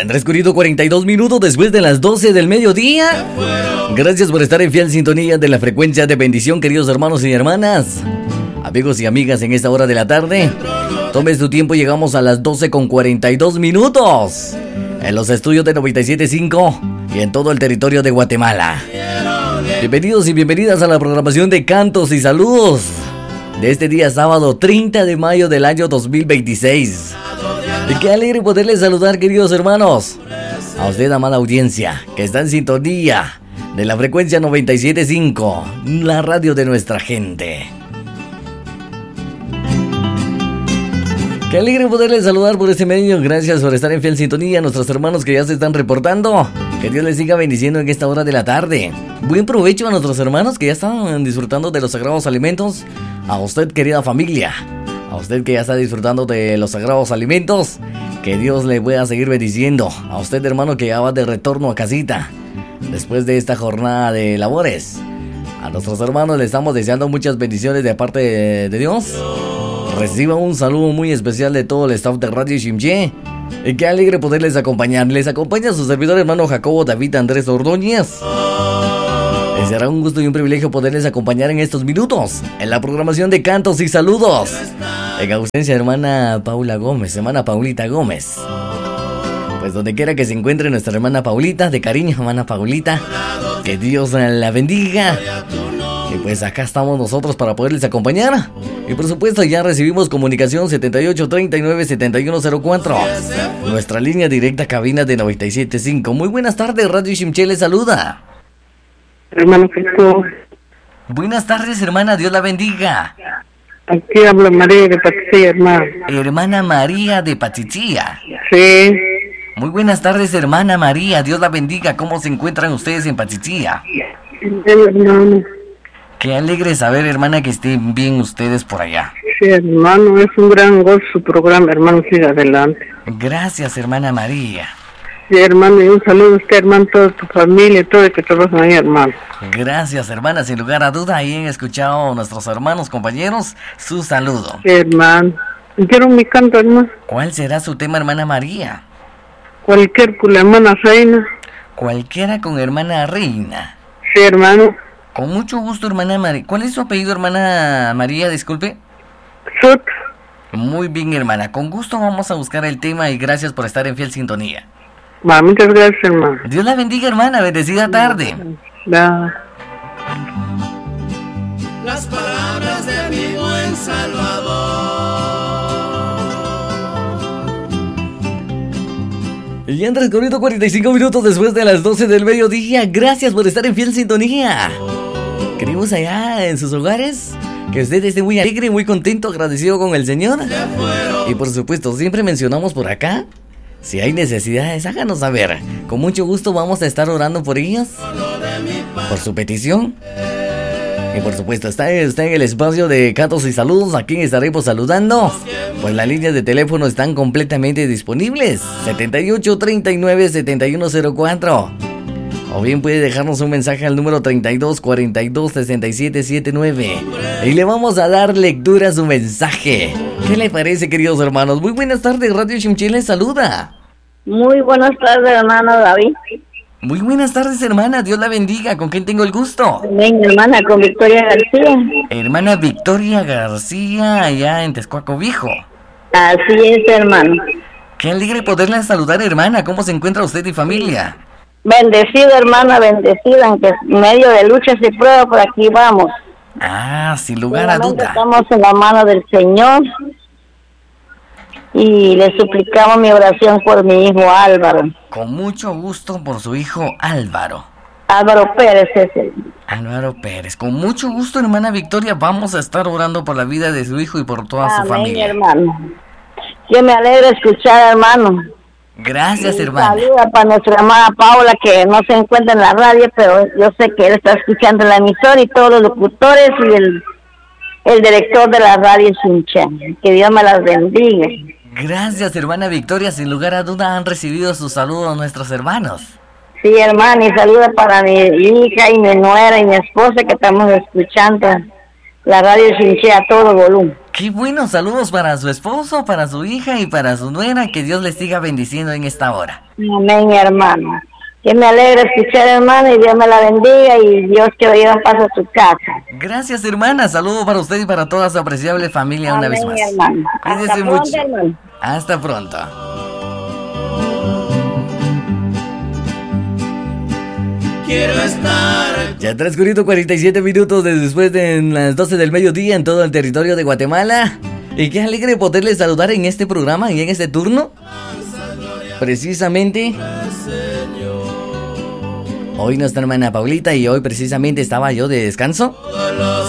han transcurrido 42 minutos después de las 12 del mediodía. Gracias por estar en fiel sintonía de la frecuencia de bendición, queridos hermanos y hermanas, amigos y amigas, en esta hora de la tarde. Tomes tu tiempo, llegamos a las 12 con 42 minutos en los estudios de 97.5 y en todo el territorio de Guatemala. Bienvenidos y bienvenidas a la programación de Cantos y Saludos de este día sábado 30 de mayo del año 2026. Y qué alegre poderles saludar, queridos hermanos, a usted, amada audiencia, que está en sintonía de la frecuencia 97.5, la radio de nuestra gente. Qué alegre poderles saludar por este medio. Gracias por estar en fiel sintonía. A nuestros hermanos que ya se están reportando, que Dios les siga bendiciendo en esta hora de la tarde. Buen provecho a nuestros hermanos que ya están disfrutando de los sagrados alimentos. A usted, querida familia, a usted que ya está disfrutando de los sagrados alimentos, que Dios le pueda seguir bendiciendo. A usted, hermano, que ya va de retorno a casita después de esta jornada de labores. A nuestros hermanos les estamos deseando muchas bendiciones de parte de Dios. Reciba un saludo muy especial de todo el staff de Radio Ximché. Y qué alegre poderles acompañar. Les acompaña su servidor, hermano Jacobo David Andrés Ordóñez. Y será un gusto y un privilegio poderles acompañar en estos minutos en la programación de Cantos y Saludos. En ausencia de hermana Paula Gómez, hermana Paulita Gómez. Pues donde quiera que se encuentre nuestra hermana Paulita, de cariño, hermana Paulita, que Dios la bendiga. Y pues acá estamos nosotros para poderles acompañar. Y por supuesto ya recibimos comunicación 7839-7104. Nuestra línea directa cabina de 97.5. Muy buenas tardes, Radio Ximché les saluda. Hermano Cristo. Buenas tardes, hermana, Dios la bendiga. Aquí habla María de Pachichía, hermano. Hermana María de Pachichía. Sí. Muy buenas tardes, hermana María, Dios la bendiga. ¿Cómo se encuentran ustedes en Pachichía? Bien, hermano. Qué alegre saber, hermana, que estén bien ustedes por allá. Sí, hermano, es un gran gozo su programa, hermano, siga adelante. Gracias, hermana María. Sí, hermano, y un saludo a usted, hermano, toda tu familia, todo el que trabaja ahí, hermano. Gracias, hermana, sin lugar a duda, ahí han escuchado nuestros hermanos, compañeros, su saludo. Sí, hermano. Quiero mi canto, hermano. ¿Cuál será su tema, hermana María? Cualquier con la hermana Reina. Cualquiera con hermana Reina. Sí, hermano. Con mucho gusto, hermana María. ¿Cuál es su apellido, hermana María? Disculpe. Sut. Muy bien, hermana. Con gusto vamos a buscar el tema y gracias por estar en fiel sintonía. Muchas gracias, hermano. Dios la bendiga, hermana. Bendecida tarde. Las palabras de mi buen Salvador. Y han transcurrido 45 minutos después de las 12 del mediodía. Gracias por estar en fiel sintonía. Queremos allá en sus hogares que usted esté muy alegre, muy contento, agradecido con el Señor. Y por supuesto, siempre mencionamos por acá, si hay necesidades, háganos saber. Con mucho gusto vamos a estar orando por ellas, por su petición. Y por supuesto, está en el espacio de Cantos y Saludos, a quien estaremos saludando. Pues las líneas de teléfono están completamente disponibles. 7839-7104. O bien puede dejarnos un mensaje al número 3242-6779. Y le vamos a dar lectura a su mensaje. ¿Qué le parece, queridos hermanos? Muy buenas tardes, Radio Ximché les saluda. Muy buenas tardes, hermano David. Muy buenas tardes, hermana, Dios la bendiga. ¿Con quién tengo el gusto? Bien, hermana, con Victoria García. Hermana Victoria García, allá en Texcoco Viejo. Así es, hermano. Qué alegre poderla saludar, hermana. ¿Cómo se encuentra usted y familia? Bendecida, hermana, bendecida, aunque en medio de luchas y pruebas, por aquí vamos. Ah, sin lugar a duda. Estamos en la mano del Señor y le suplicamos mi oración por mi hijo Álvaro. Con mucho gusto por su hijo Álvaro. Álvaro Pérez es él. Álvaro Pérez. Con mucho gusto, hermana Victoria, vamos a estar orando por la vida de su hijo y por toda su familia. Hermano. Yo me alegra escuchar, hermano. Gracias, hermana. Saluda para nuestra hermana Paula, que no se encuentra en la radio, pero yo sé que él está escuchando la emisora y todos los locutores y el director de la radio Ximché. Que Dios me las bendiga. Gracias, hermana Victoria. Sin lugar a duda han recibido sus saludos nuestros hermanos. Sí, hermana, y saluda para mi hija y mi nuera y mi esposa que estamos escuchando la radio Ximché a todo volumen. Qué bueno, saludos para su esposo, para su hija y para su nuera. Que Dios les siga bendiciendo en esta hora. Amén, mi hermano. Que me alegra escuchar, hermano, y Dios me la bendiga y Dios que oiga paz a su casa. Gracias, hermana. Saludos para usted y para toda su apreciable familia. Amén, una vez más. Mi hermano. Cuídese Hasta mucho. Pronto, hermano. Hasta pronto. Quiero estar. Ya transcurrido 47 minutos después de las 12 del mediodía en todo el territorio de Guatemala. Y qué alegre poderles saludar en este programa y en este turno. Precisamente hoy nuestra hermana Paulita y hoy precisamente estaba yo de descanso.